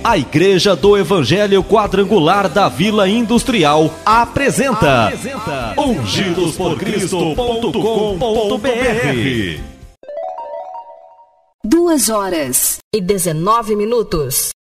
A Igreja do Evangelho Quadrangular da Vila Industrial apresenta ungidosporcristo.com.br. 2h19